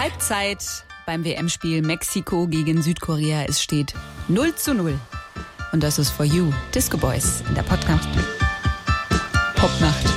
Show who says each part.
Speaker 1: Halbzeit beim WM-Spiel Mexiko gegen Südkorea. Es steht 0:0. Und das ist For You, Disco Boys in der Podcast Popnacht.